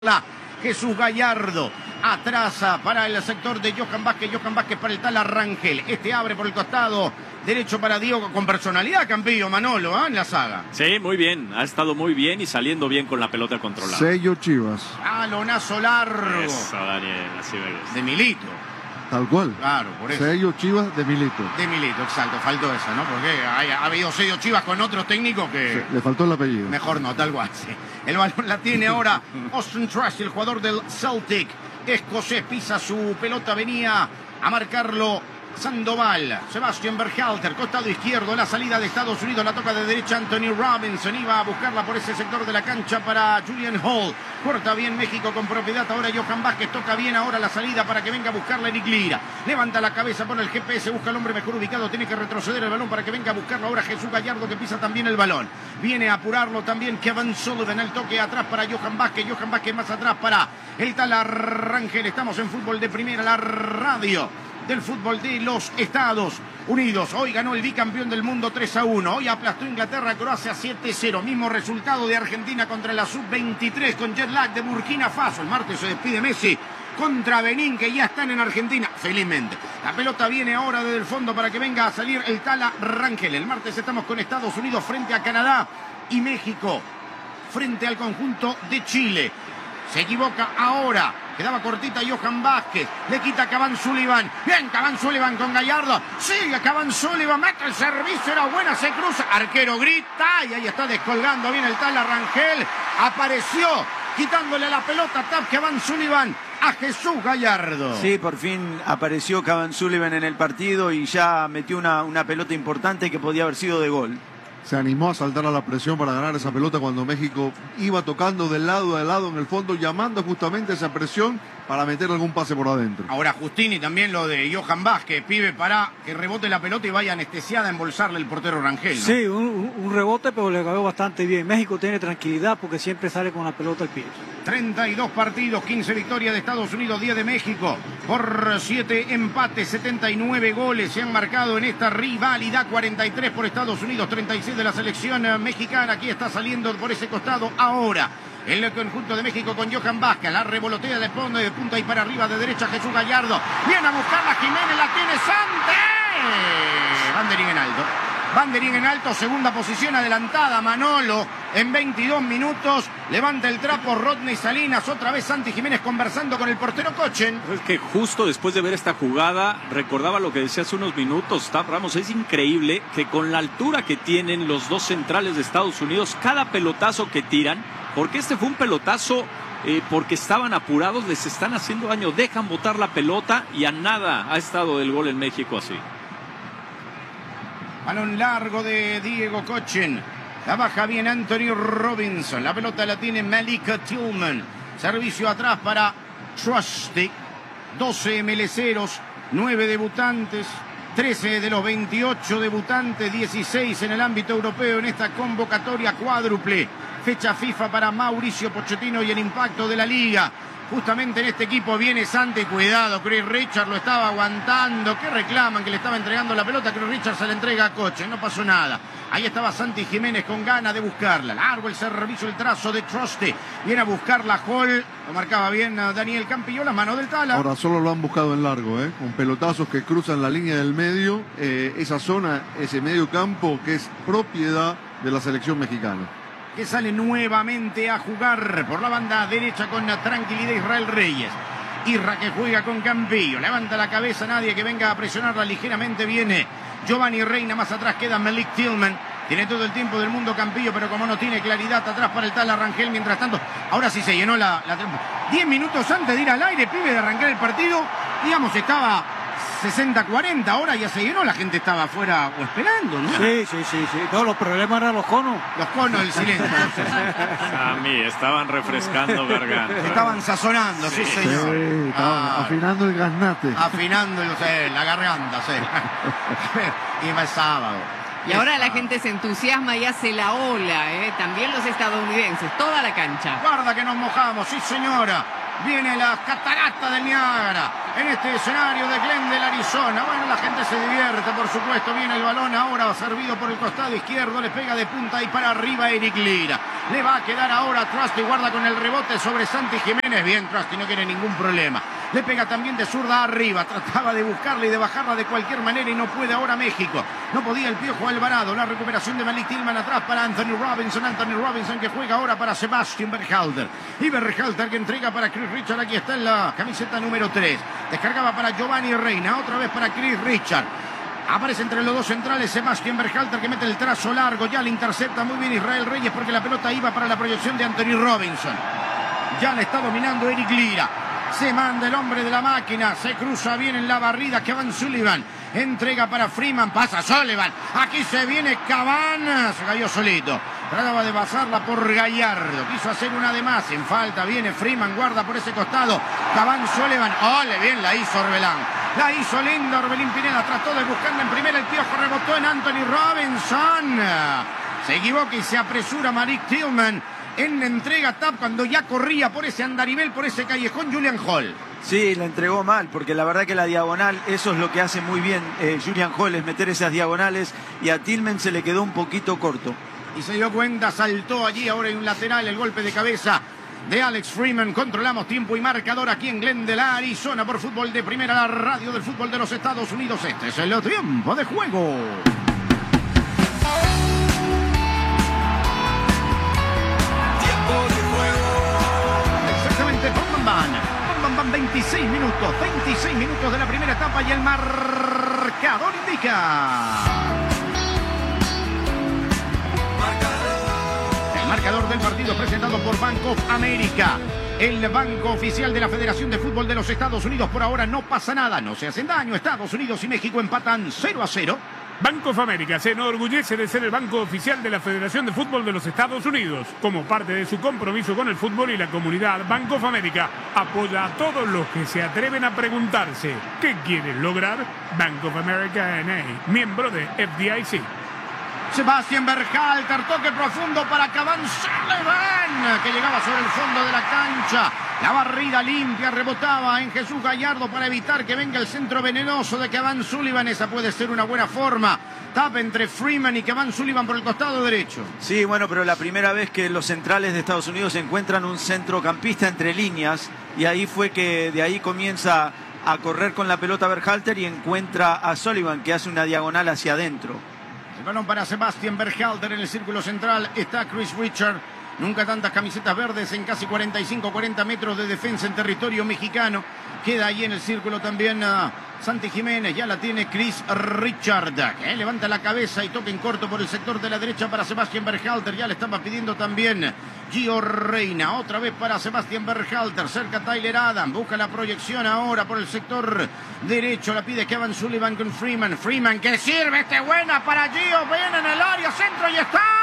Jesús Gallardo atrasa para el sector de Johan Vázquez para el Tala Rangel. Este abre por el costado derecho para Diego, con personalidad Campillo, Manolo, en la saga. Sí, muy bien, ha estado muy bien y saliendo bien con la pelota controlada. Sello Chivas. Balonazo largo. Eso, Daniel, así me gusta. De Milito. Tal cual. Claro, por eso. Sello Chivas de Milito. De Milito, exacto, faltó esa, ¿no? Porque ha habido sello Chivas con otros técnicos que... Sí, le faltó el apellido. Mejor no, tal cual, sí. El balón la tiene ahora Austin Trash, el jugador del Celtic. Escocés pisa su pelota, venía a marcarlo Sandoval. Sebastián Berhalter, costado izquierdo, la salida de Estados Unidos, la toca de derecha Anthony Robinson, iba a buscarla por ese sector de la cancha para Julian Hall. Corta bien México con propiedad, ahora Johan Vázquez, toca bien ahora la salida para que venga a buscarla Eric Lira. Levanta la cabeza, pone el GPS, busca al hombre mejor ubicado, tiene que retroceder el balón para que venga a buscarlo ahora Jesús Gallardo, que pisa también el balón. Viene a apurarlo también Kevin Sullivan, el toque atrás para Johan Vázquez más atrás para el Tala Rangel. Estamos en Fútbol de Primera, la radio del fútbol de los Estados Unidos. Hoy ganó el bicampeón del mundo 3-1. Hoy aplastó Inglaterra, Croacia 7-0. Mismo resultado de Argentina contra la Sub-23 con jet lag de Burkina Faso. El martes se despide Messi contra Benín, que ya están en Argentina, felizmente. La pelota viene ahora desde el fondo para que venga a salir el Tala Rangel. El martes estamos con Estados Unidos frente a Canadá y México frente al conjunto de Chile. Se equivoca ahora. Quedaba cortita Johan Vázquez. Le quita Kevin Sullivan. Bien, Kevin Sullivan con Gallardo. Sigue Kevin Sullivan. Mete el servicio. Era buena. Se cruza. Arquero grita. Y ahí está descolgando bien el Tala Rangel. Apareció quitándole la pelota. Tap Kevin Sullivan a Jesús Gallardo. Sí, por fin apareció Kevin Sullivan en el partido y ya metió una pelota importante que podía haber sido de gol. Se animó a saltar a la presión para ganar esa pelota cuando México iba tocando de lado a lado en el fondo, llamando justamente esa presión para meter algún pase por adentro. Ahora Justini también lo de Johan Vázquez, pibe para que rebote la pelota y vaya anestesiada a embolsarle el portero Rangel, ¿no? Sí, un rebote, pero le cayó bastante bien. México tiene tranquilidad porque siempre sale con la pelota al pie. 32 partidos, 15 victorias de Estados Unidos, 10 de México, por 7 empates, 79 goles se han marcado en esta rivalidad, 43 por Estados Unidos, 36 de la selección mexicana. Aquí está saliendo por ese costado ahora el conjunto de México con Johan Vázquez, la revolotea de punta y para arriba de derecha Jesús Gallardo, viene a buscarla Jiménez, la tiene Santé, banderín en alto. Banderín en alto, segunda posición adelantada Manolo en 22 minutos. Levanta el trapo Rodney Salinas, otra vez Santi Jiménez conversando con el portero Cochen. Es que justo después de ver esta jugada, recordaba lo que decía hace unos minutos Tap Ramos. Es increíble que con la altura que tienen los dos centrales de Estados Unidos, cada pelotazo que tiran, porque este fue un pelotazo porque estaban apurados, les están haciendo daño, dejan botar la pelota y a nada ha estado el gol en México así. Balón largo de Diego Cochen. La baja bien Anthony Robinson. La pelota la tiene Malika Tillman. Servicio atrás para Trusty. 12 MLCeros, 9 debutantes, 13 de los 28 debutantes, 16 en el ámbito europeo en esta convocatoria cuádruple. Fecha FIFA para Mauricio Pochettino y el impacto de la liga. Justamente en este equipo viene Santi, cuidado, Chris Richard lo estaba aguantando. ¿Qué reclaman? Que le estaba entregando la pelota. Chris Richard se la entrega a Coche, no pasó nada. Ahí estaba Santi Jiménez con ganas de buscarla. Largo el servicio, el trazo de Trusty. Viene a buscarla Hall. Lo marcaba bien Daniel Campillo, la mano del Tala. Ahora solo lo han buscado en largo, con pelotazos que cruzan la línea del medio. Esa zona, ese medio campo que es propiedad de la selección mexicana. Que sale nuevamente a jugar por la banda derecha con tranquilidad Israel Reyes. Irra que juega con Campillo, levanta la cabeza, nadie que venga a presionarla ligeramente, viene Giovanni Reina, más atrás queda Malik Tillman. Tiene todo el tiempo del mundo Campillo, pero como no tiene claridad atrás para el Tala Rangel, mientras tanto, ahora sí se llenó la 10 minutos antes de ir al aire, pibe, de arrancar el partido, digamos, estaba 60-40, ahora ya se llenó, la gente estaba afuera o esperando, ¿no? Sí. No, los problemas eran los conos. Los conos del silencio. A mí estaban refrescando garganta. Estaban sazonando, sí señor. Sí, estaban afinando el gaznate. Afinando la garganta, sí. Y va el sábado. Y ahora la gente se entusiasma y hace la ola, también los estadounidenses, toda la cancha. Guarda que nos mojamos, sí señora. Viene la catarata del Niágara en este escenario de Glendale, Arizona. Bueno, la gente se divierte, por supuesto. Viene el balón ahora servido por el costado izquierdo. Le pega de punta y para arriba Eric Lira. Le va a quedar ahora Trusty, guarda con el rebote sobre Santi Jiménez. Bien, Trusty no tiene ningún problema. Le pega también de zurda arriba. Trataba de buscarla y de bajarla de cualquier manera y no puede ahora México. No podía el Piojo Alvarado. La recuperación de Malik Tillman atrás para Anthony Robinson. Anthony Robinson que juega ahora para Sebastian Berhalter. Y Berhalter que entrega para Chris Richard. Aquí está en la camiseta número 3. Descargaba para Giovanni Reina. Otra vez para Chris Richard. Aparece entre los dos centrales Sebastian Berhalter que mete el trazo largo. Ya le intercepta muy bien Israel Reyes porque la pelota iba para la proyección de Anthony Robinson. Ya la está dominando Eric Lira. Se manda el hombre de la máquina. Se cruza bien en la barrida Kevin Sullivan. Entrega para Freeman. Pasa Sullivan. Aquí se viene Cavani. Se cayó solito. Trataba de pasarla por Gallardo. Quiso hacer una de más. En falta viene Freeman. Guarda por ese costado. Cavani Sullivan. ¡Ole! Bien la hizo Orbelán. La hizo linda Orbelín Pineda. Trató de buscarla en primera. El Piojo rebotó en Anthony Robinson. Se equivoca y se apresura Malik Tillman en la entrega tap cuando ya corría por ese andarivel, por ese callejón Julian Hall. Sí, la entregó mal, porque la verdad que la diagonal, eso es lo que hace muy bien Julian Hall, es meter esas diagonales, y a Tillman se le quedó un poquito corto. Y se dio cuenta, saltó allí, ahora hay un lateral, el golpe de cabeza de Alex Freeman. Controlamos tiempo y marcador aquí en Glendale, Arizona, por Fútbol de Primera, la radio del fútbol de los Estados Unidos. Este es el tiempo de juego. Exactamente, Bam Bam, 26 minutos de la primera etapa y el marcador indica. El marcador del partido presentado por Bank of America, el banco oficial de la Federación de Fútbol de los Estados Unidos. Por ahora no pasa nada, no se hacen daño. Estados Unidos y México empatan 0-0. Bank of America se enorgullece de ser el banco oficial de la Federación de Fútbol de los Estados Unidos. Como parte de su compromiso con el fútbol y la comunidad, Bank of America apoya a todos los que se atreven a preguntarse ¿qué quieren lograr? Bank of America N.A., miembro de FDIC. Sebastian Berhalter, toque profundo para Cavani Sullivan, que llegaba sobre el fondo de la cancha. La barrida limpia, rebotaba en Jesús Gallardo para evitar que venga el centro venenoso de Kevin Sullivan. Esa puede ser una buena forma. Tap entre Freeman y Kevin Sullivan por el costado derecho. Sí, bueno, pero la primera vez que los centrales de Estados Unidos encuentran un centrocampista entre líneas, y ahí fue que de ahí comienza a correr con la pelota Berhalter y encuentra a Sullivan, que hace una diagonal hacia adentro. El balón para Sebastian Berhalter en el círculo central. Está Chris Richard. Nunca tantas camisetas verdes en casi 45-40 metros de defensa en territorio mexicano. Queda ahí en el círculo también Santi Jiménez. Ya la tiene Chris Richard, que levanta la cabeza y toca en corto por el sector de la derecha para Sebastian Berhalter. Ya le estaba pidiendo también Gio Reina. Otra vez para Sebastian Berhalter. Cerca Tyler Adam. Busca la proyección ahora por el sector derecho. La pide Kevin Sullivan con Freeman. Freeman que sirve. Buena para Gio. Viene en el área centro y está.